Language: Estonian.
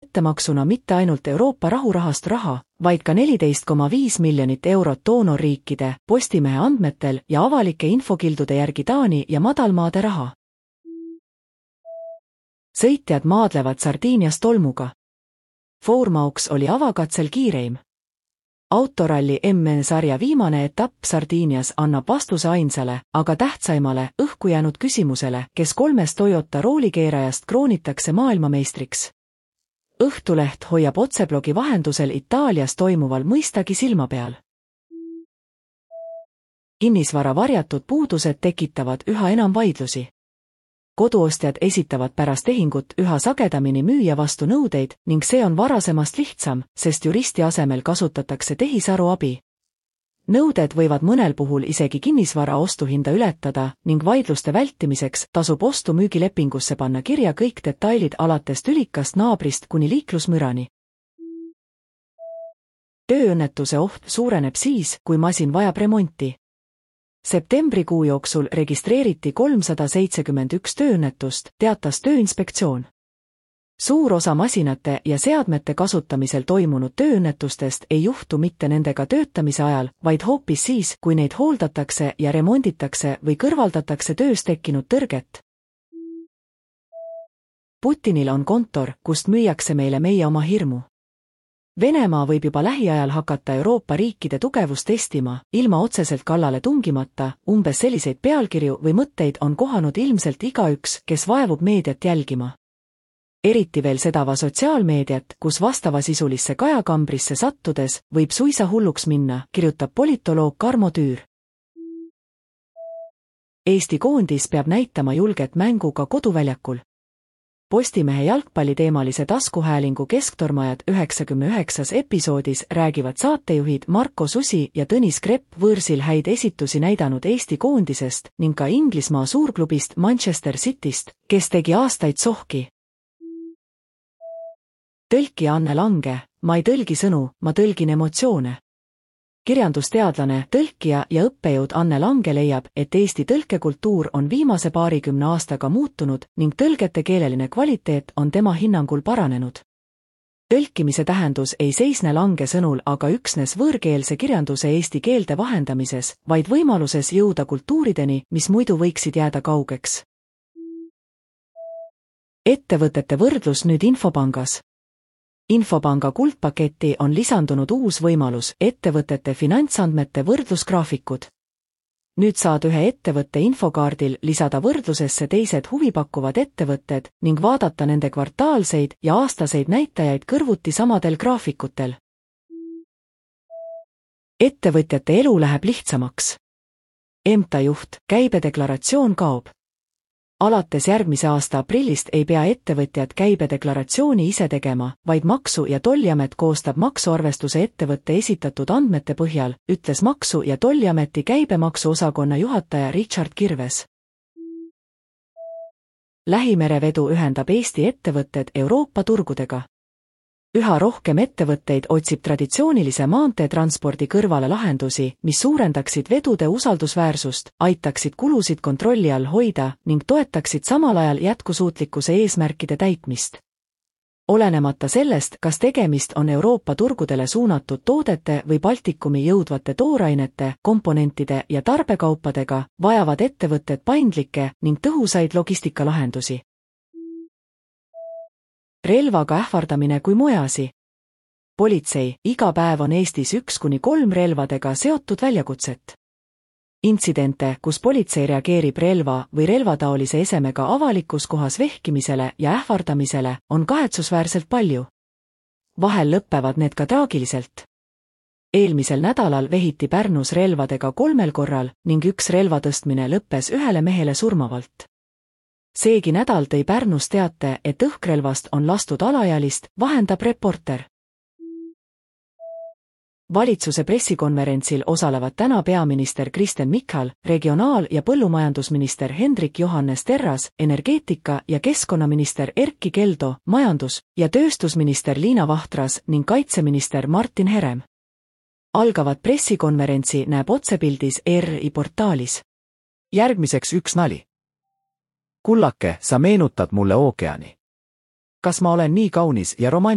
ettemaksuna mitte ainult Euroopa rahurahast raha, vaid ka 14,5 miljonit eurot doonorriikide, Postimehe andmetel ja avalike infokildude järgi Taani ja Madalmaade raha. Sõitjad maadlevad Sardiinias tolmuga. Fourmaux oli avakatsel kiireim. Autoralli MN-sarja viimane etapp Sardiinias annab vastuse ainsale, aga tähtsaimale, õhku jäänud küsimusele, kes 3 Toyota roolikeerajast kroonitakse maailmameistriks. Õhtuleht hoiab otseblogi vahendusel Itaalias toimuval mõistagi silma peal. Kinnisvara varjatud puudused tekitavad üha enam vaidlusi. Koduostjad esitavad pärast tehingut üha sagedamini müüja vastu nõudeid ning see on varasemast lihtsam, sest juristi asemel kasutatakse tehisaru abi. Nõuded võivad mõnel puhul isegi kinnisvara ostuhinda ületada ning vaidluste vältimiseks tasub ostu-müügilepingusse panna kirja kõik detailid alates tülikast naabrist kuni liiklusmürani. Tööõnnetuse oht suureneb siis, kui masin vajab remonti. Septembrikuu jooksul registreeriti 371 tööõnnetust, teatas Tööinspektsioon. Suur osa masinate ja seadmete kasutamisel toimunud tööõnnetustest ei juhtu mitte nendega töötamise ajal, vaid hoopis siis, kui neid hooldatakse ja remonditakse või kõrvaldatakse töös tekkinud tõrget. Putinil on kontor, kust müüakse meile meie oma hirmu. Venemaa võib juba lähiajal hakata Euroopa riikide tugevust testima, ilma otseselt kallale tungimata, umbes selliseid pealkirju või mõtteid on kohanud ilmselt igaüks, kes vaevub meediat jälgima. Eriti veel sedava sotsiaalmeediat, kus vastavasisulisse kajakambrisse sattudes võib suisa hulluks minna, kirjutab politoloog Karmo Tüür. Eesti koondis peab näitama julget mängu ka koduväljakul. Postimehe jalgpalliteemalise taskuhäälingu Kesktormajad 99. episoodis räägivad saatejuhid Marko Susi ja Tõnis Krepp võõrsil häid esitusi näidanud Eesti koondisest ning ka Inglismaa suurklubist Manchester Cityst, kes tegi aastaid sohki. Tõlkija Anne Lange, ma ei tõlgi sõnu, ma tõlgin emotsioone. Kirjandusteadlane, tõlkija ja õppejõud Anne Lange leiab, et Eesti tõlkekultuur on viimase paarikümne aastaga muutunud ning tõlgete keeleline kvaliteet on tema hinnangul paranenud. Tõlkimise tähendus ei seisne Lange sõnul aga üksnes võõrkeelse kirjanduse eesti keelde vahendamises, vaid võimaluses jõuda kultuurideni, mis muidu võiksid jääda kaugeks. Ettevõtete võrdlus nüüd Infopangas. Infopanga kuldpaketti on lisandunud uus võimalus, ettevõtete finantsandmete võrdlusgraafikud. Nüüd saad ühe ettevõtte infokaardil lisada võrdlusesse teised huvipakkuvad ettevõtted ning vaadata nende kvartaalseid ja aastaseid näitajaid kõrvuti samadel graafikutel. Ettevõtjate elu läheb lihtsamaks. EMTA juht, käibedeklaratsioon kaob. Alates järgmise aasta aprillist ei pea ettevõtjad käibedeklaratsiooni ise tegema, vaid Maksu- ja Tolliamet koostab maksuarvestuse ettevõtte esitatud andmete põhjal, ütles Maksu- ja Tolliameti käibemaksuosakonna juhataja Richard Kirves. Lähimerevedu ühendab Eesti ettevõtted Euroopa turgudega. Üha rohkem ettevõtteid otsib traditsioonilise maanteetranspordi kõrvale lahendusi, mis suurendaksid vedude usaldusväärsust, aitaksid kulusid kontrolli all hoida ning toetaksid samal ajal jätkusuutlikkuse eesmärkide täitmist. Olenemata sellest, kas tegemist on Euroopa turgudele suunatud toodete või Baltikumi jõudvate toorainete, komponentide ja tarbekaupadega, vajavad ettevõtted paindlikke ning tõhusaid logistikalahendusi. Relvaga ähvardamine kui mueasi. Politsei, iga päev on Eestis 1–3 relvadega seotud väljakutset. Intsidente, kus politsei reageerib relva või relvataolise esemega avalikus kohas vehkimisele ja ähvardamisele, on kahetsusväärselt palju. Vahel lõppevad need ka traagiliselt. Eelmisel nädalal vehiti Pärnus relvadega 3 korral ning üks relvatõstmine lõppes ühele mehele surmavalt. Seegi nädal tõi Pärnus teate, et õhkrelvast on lastud alaealist, vahendab Reporter. Valitsuse pressikonverentsil osalevad täna peaminister Kristen Michal, regionaal- ja põllumajandusminister Hendrik Johannes Terras, energeetika- ja keskkonnaminister Erkki Keldo, majandus- ja tööstusminister Liina Vahtras ning kaitseminister Martin Herem. Algavat pressikonverentsi näeb otsepildis ERR-i portaalis. Järgmiseks üks nali. Kullake, sa meenutad mulle ookeani. Kas ma olen nii kaunis ja romantiline?